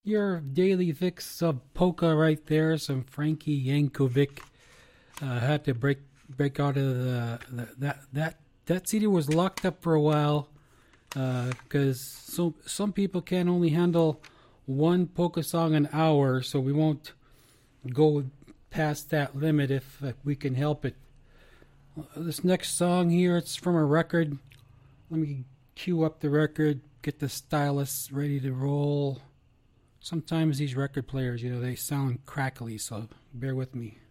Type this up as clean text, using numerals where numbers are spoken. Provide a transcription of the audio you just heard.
Your daily fix of polka right there. Some Frankie Yankovic. Had to break out of that CD was locked up for a while because some people can only handle one polka song an hour, so we won't go past that limit if we can help it. This next song here, it's from a record. Let me cue up the record, get the stylus ready to roll. Sometimes these record players, they sound crackly, so bear with me.